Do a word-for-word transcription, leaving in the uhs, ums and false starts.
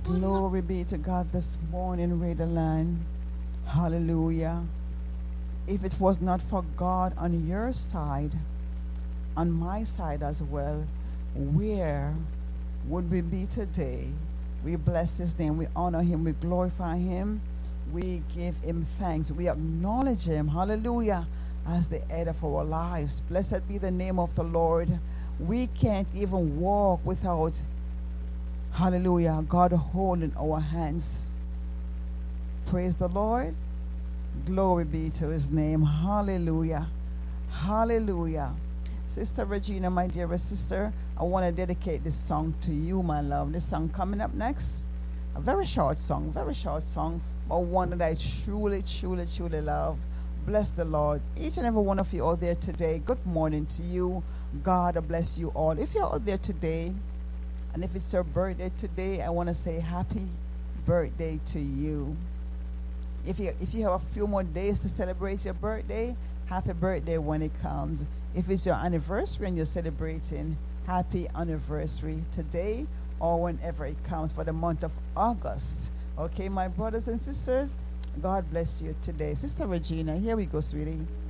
Glory be to God this morning, Raiderland. Hallelujah. If it was not for God on your side, on my side as well, where would we be today? We bless his name, we honor him, we glorify him, we give him thanks, we acknowledge him, hallelujah, as the head of our lives. Blessed be the name of the Lord. We can't even walk without, hallelujah, God holding our hands. Praise the Lord. Glory be to his name. Hallelujah. Hallelujah. Sister Regina, my dearest sister, I want to dedicate this song to you, my love. This song coming up next, a very short song, very short song, but one that I truly, truly, truly love. Bless the Lord. Each and every one of you out there today, good morning to you. God bless you all. If you're out there today, and if it's your birthday today, I want to say happy birthday to you. If you if you have a few more days to celebrate your birthday, happy birthday when it comes. If it's your anniversary and you're celebrating, happy anniversary today or whenever it comes for the month of August. Okay, my brothers and sisters, God bless you today. Sister Regina, here we go, sweetie.